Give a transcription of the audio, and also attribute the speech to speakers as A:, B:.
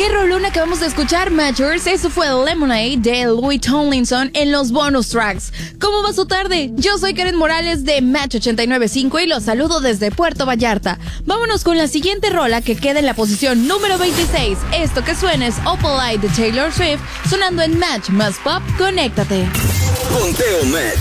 A: Qué rolón acabamos de escuchar, Matchers. Eso fue Lemonade de Louis Tomlinson en los bonus tracks. ¿Cómo va su tarde? Yo soy Karen Morales de Match 89.5 y los saludo desde Puerto Vallarta. Vámonos con la siguiente rola que queda en la posición número 26. Esto que suena es Opalite de Taylor Swift, sonando en Match más Pop. Conéctate.
B: Conteo Match.